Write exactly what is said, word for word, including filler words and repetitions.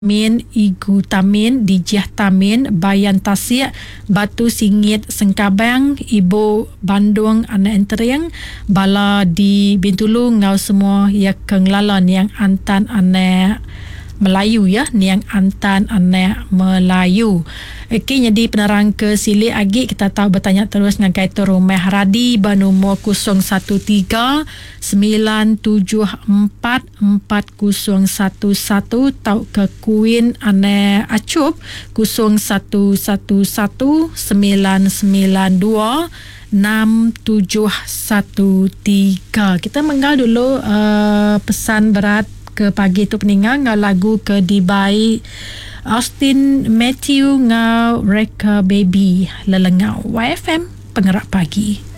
Min igutamin, dijahtamin, bayan tasik, batu singit sengkabang, ibu Bandung anak enteriang, bala di Bintulu ngau semua ya kenglalan yang antan anak Melayu ya, ni yang antan anak Melayu. Okey, jadi penerang ke sili agi kita tahu bertanya terus dengan kaitan rumah Radi bernomor kosong satu tiga sembilan tujuh empat empat kosong satu satu tau ke Queen anak Acup kosong satu satu satu sembilan sembilan dua enam tujuh satu tiga. Kita menggal dulu uh, pesan berat ke pagi tu peningang ngau lagu ke Dibai Austin Matthew ngau Reka Baby lelengau Y F M Pengerak Pagi.